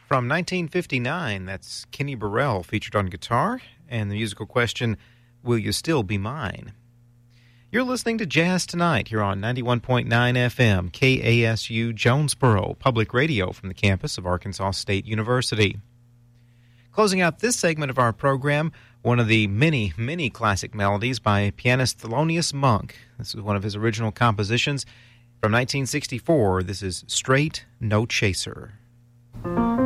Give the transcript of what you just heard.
From 1959, that's Kenny Burrell featured on guitar, and the musical question, Will You Still Be Mine? You're listening to Jazz Tonight here on 91.9 FM, KASU Jonesboro, public radio from the campus of Arkansas State University. Closing out this segment of our program, one of the many, many classic melodies by pianist Thelonious Monk. This is one of his original compositions from 1964. This is Straight No Chaser.